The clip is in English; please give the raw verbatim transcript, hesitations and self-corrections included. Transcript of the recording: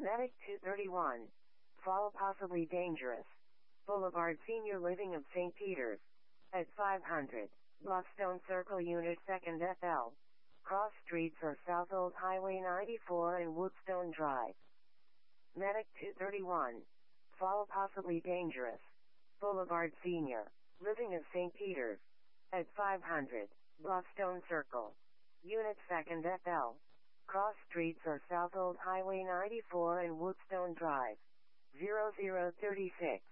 Medic two thirty-one. Fall possibly dangerous. Boulevard Senior Living of Saint Peters. At five hundred. Bluffstone Circle Unit second F L. Cross streets are South Old Highway ninety-four and Woodstone Drive. Medic two thirty-one. Fall possibly dangerous. Boulevard Senior Living of Saint Peters. At five hundred. Bluffstone Circle. Unit second F L. Cross streets are South Old Highway ninety-four and Woodstone Drive. zero zero three six.